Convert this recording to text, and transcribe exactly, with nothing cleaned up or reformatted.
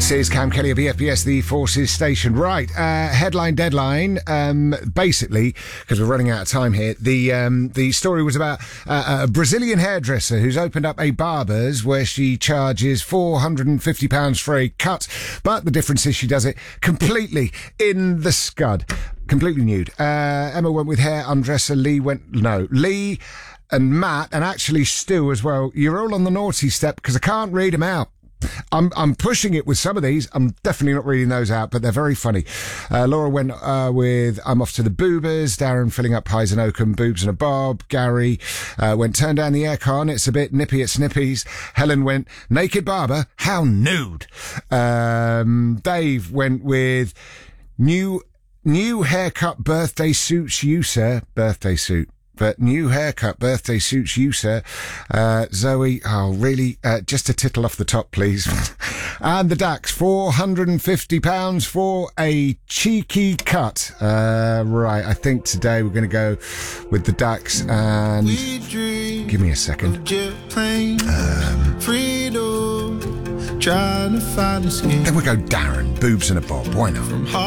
This is Cam Kelly of E F B S, the Forces Station. Right, uh, headline deadline. Um, basically, because we're running out of time here, the um, the story was about uh, a Brazilian hairdresser who's opened up a barber's where she charges four hundred fifty pounds for a cut, but the difference is she does it completely in the scud, completely nude. Uh, Emma went with hair undresser. Lee went no. Lee and Matt, and actually Stu as well. You're all on the naughty step because I can't read them out. I'm I'm pushing it with some of these. I'm definitely not reading those out, but they're very funny. Uh, Laura went uh, with I'm off to the boobers. Darren filling up pies and oakum, boobs and a bob. Gary uh, went turn down the aircon. It's a bit nippy at Snippies. Helen went naked barber. How nude. Um, Dave went with new new haircut. Birthday suits you, sir. Birthday suit. But new haircut, birthday suits you, sir. Uh, Zoe, oh, really? Uh, just a tittle off the top, please. And the Dax, four hundred fifty pounds for a cheeky cut. Uh, right, I think today we're going to go with the Dax and... Give me a second. Um, then we go Darren, boobs and a bob. Why not?